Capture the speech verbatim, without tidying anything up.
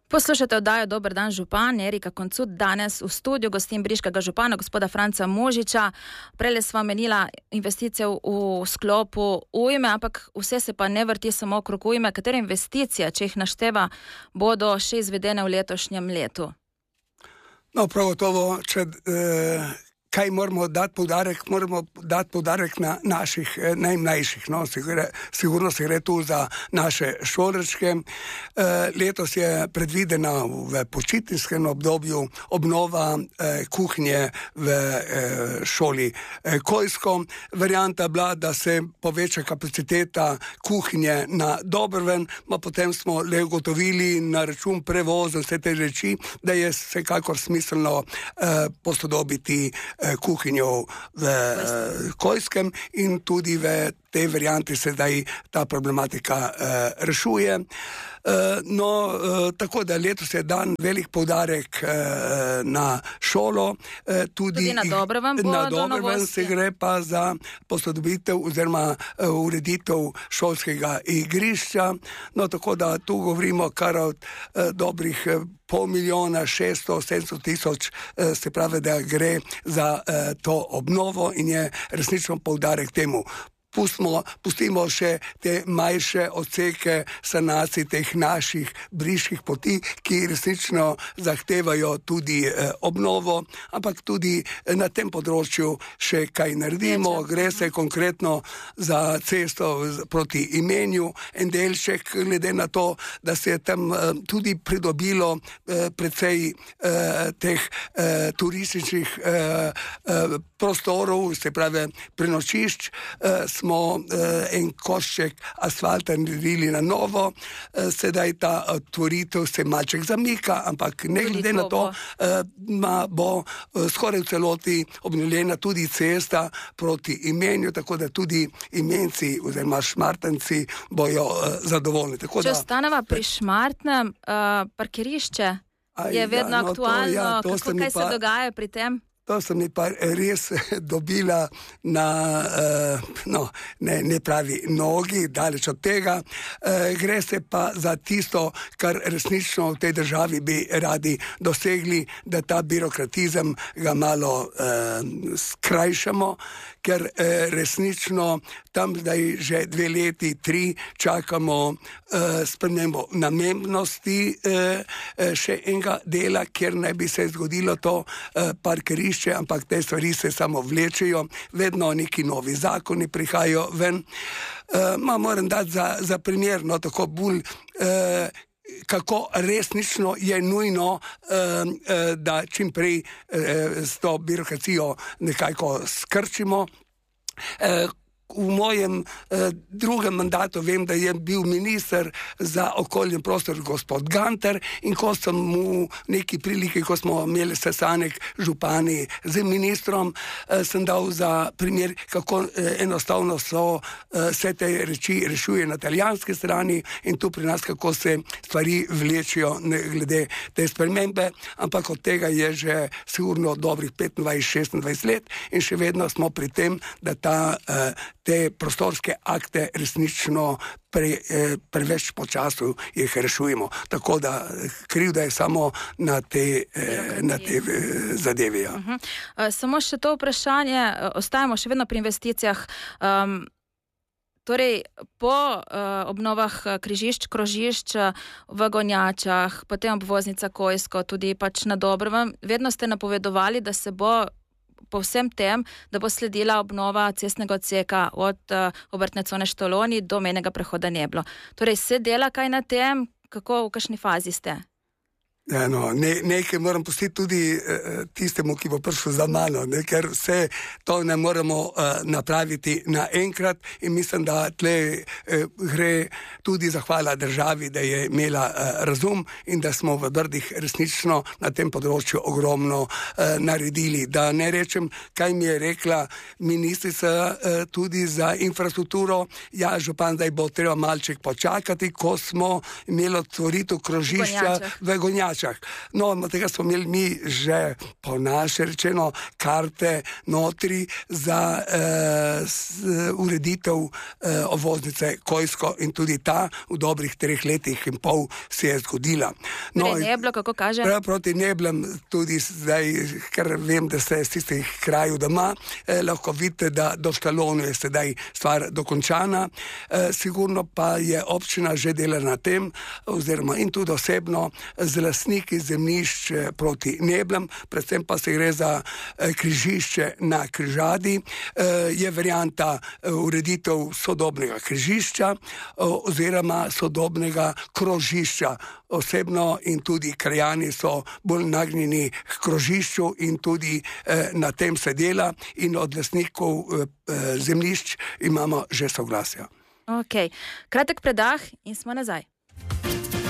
Poslušate oddajo Dober dan župan, Erika Koncut, danes v studiu gostim briškega župana, gospoda Franca Možiča. Prele sva menila investicije v sklopu ujme, ampak vse se pa ne vrti samo okrog ujme. Katere investicije, če jih našteva, bodo še izvedene v letošnjem letu? No, prav gotovo, če eh, kaj moramo dati poudarek, moramo dati poudarek na naših eh, najmlajših. No, sigurno, sigurno se gre tu za naše šolarčke. Eh, letos je predvidena v počitniškem obdobju obnova eh, kuhnje v eh, šoli eh, Kojsko. Varianta bila, da se poveča kapaciteta kuhinje na Dobroven, ma potem smo le ugotovili na račun prevoza vse te reči, da je vsekakor smiselno eh, posodobiti kuhinjo v Kojskem in tudi v tej varianti se zdaj ta problematika uh, rešuje. Uh, no, uh, tako da letos je dan velik poudarek uh, na šolo. Uh, tudi, tudi na Dobroven bo na do Dobroven novosti. Se gre pa za posodobitev oziroma uh, ureditev šolskega igrišča. No, tako da tu govorimo kar od uh, dobrih uh, pol milijona, šeststo, sedemsto tisoč, uh, se pravi, da gre za uh, to obnovo in je resnično poudarek temu. Pustimo, pustimo še te manjše odseke sanacij teh naših briških poti, ki resnično zahtevajo tudi eh, obnovo, ampak tudi eh, na tem področju še kaj naredimo. Gre se konkretno za cesto proti Imenju, en delček, glede na to, da se je tam eh, tudi pridobilo eh, precej eh, teh eh, turističnih eh, eh, prostorov, se pravi prenočišč, eh, smo uh, en košček asfalta naredili na novo, uh, sedaj ta otvoritev se malček zamika, ampak ne glede na to, uh, ma bo uh, skoraj v celoti obnovljena tudi cesta proti Imenju, tako da tudi Imenci oziroma Šmartanci bojo uh, zadovoljni. Tako Če da, ostaneva pri Šmartnem, uh, parkirišče aj, je vedno ja, no, aktualno, to, ja, to kako, kaj pa... se dogaja pri tem? To sem mi pa res dobila na, uh, no, ne, ne pravi nogi, daleč od tega. Uh, gre se pa za tisto, kar resnično v tej državi bi radi dosegli, da ta birokratizem ga malo uh, skrajšamo, ker uh, resnično tam zdaj že dve leti, tri čakamo uh, spremembo namembnosti uh, še enega dela, kjer naj bi se zgodilo to uh, parkirišče, ampak te stvari se samo vlečejo, vedno neki novi zakoni prihajajo ven. Uh, ma moram dati za, za primer, no tako bolj, uh, kako resnično je nujno, uh, uh, da čim prej uh, s to birokracijo nekako skrčimo. Uh, V mojem eh, drugem mandatu vem, da je bil minister za okolje in prostor gospod Gantar in ko sem mu neki priliki, ko smo imeli sestanek župani z ministrom, eh, sem dal za primer, kako eh, enostavno so eh, vse te reči rešuje na italijanski strani in tu pri nas, kako se stvari vlečijo ne, glede te spremembe, ampak od tega je že sigurno dobrih petindvajset šestindvajset let in še vedno smo pri tem, da ta eh, te prostorske akte resnično pre, eh, preveč po času jih rešujemo. Tako da krivda je samo na te, eh, na te eh, zadeve. Ja. Uh-huh. uh, samo še to vprašanje, ostajamo še vedno pri investicijah. Um, torej, po uh, obnovah križišč, krožišč v Gonjačah, potem obvoznica Kojsko, tudi pač na Dobroven, vedno ste napovedovali, da se bo po vsem tem, da bo sledila obnova cestnega odseka od uh, obrtne cone Štoloni do mejnega prehoda Neblo. Torej, se dela kaj na tem, kako, v kakšni fazi ste? Ja, no, ne, nekaj moram pustiti tudi uh, tistemu, ki bo prišel za mano, ne, ker vse to ne moremo uh, napraviti naenkrat in mislim, da tle uh, gre tudi zahvala državi, da je imela uh, razum in da smo v Brdih resnično na tem področju ogromno uh, naredili. Da ne rečem, kaj mi je rekla ministrica uh, tudi za infrastrukturo, ja, župan, zdaj bo treba malček počakati, ko smo imeli otvoritev krožišča v Gonjačah. Gonjačah. No, od tega smo imeli mi že po naše rečeno karte notri za uh, s, ureditev uh, obvoznice Kojsko in tudi ta v dobrih treh letih in pol se je zgodila. No, Neblo, kako kaže? Proti Neblem tudi zdaj, ker vem, da ste z tistih krajev doma, eh, lahko vidite, da do Štalonu je sedaj stvar dokončana. Eh, sigurno pa je občina že delala na tem, oziroma in tudi osebno z lastniki zemljišč proti Neblem, predvsem pa se gre za eh, križišče na Križadi, eh, je varianta eh, ureditev sodobnega križišča eh, oziroma sodobnega krožišča. Osebno in tudi krajani so bolj nagnjeni k krožišču in tudi eh, na tem se dela in od lastnikov eh, zemljišč imamo že soglasja. Ok, kratek predah in smo nazaj.